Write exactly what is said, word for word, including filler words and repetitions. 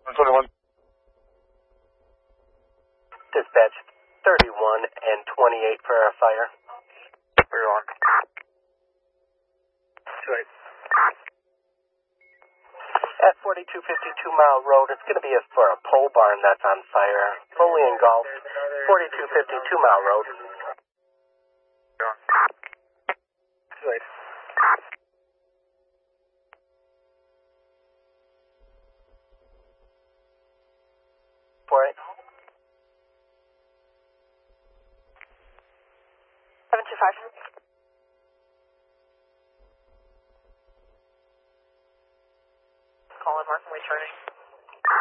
twenty-one. Dispatch thirty-one and twenty-eight for a fire. thirty-one. two eight. At forty-two fifty-two Mile Road, it's going to be a, for a pole barn that's on fire. Fully engulfed. forty-two fifty-two Mile Road. two eight. four eight. seven two five.